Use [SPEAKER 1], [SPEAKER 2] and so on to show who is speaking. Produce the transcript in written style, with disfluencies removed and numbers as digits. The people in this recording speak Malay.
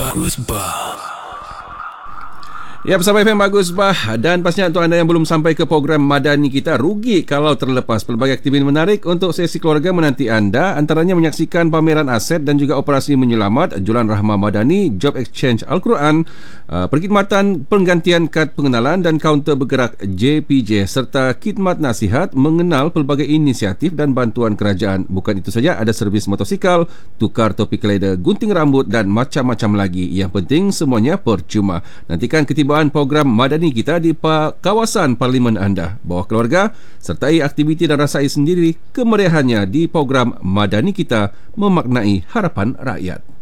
[SPEAKER 1] Bagus Bah.
[SPEAKER 2] Ya, bersama FM Bagus Bah. Dan pastinya untuk anda yang belum sampai ke program Madani kita, rugi kalau terlepas pelbagai aktiviti menarik untuk sesi keluarga menanti anda. Antaranya menyaksikan pameran aset dan juga operasi menyelamat, jualan rahmah Madani, job exchange Al-Quran, perkhidmatan penggantian kad pengenalan dan kaunter bergerak JPJ, serta khidmat nasihat mengenal pelbagai inisiatif dan bantuan kerajaan. Bukan itu saja, ada servis motosikal, tukar topi keleda, gunting rambut dan macam-macam lagi. Yang penting semuanya percuma. Nantikan ketibaan program Madani kita di kawasan parlimen anda. Bawa keluarga, sertai aktiviti dan rasai sendiri kemeriahannya di program Madani kita, memaknai harapan rakyat.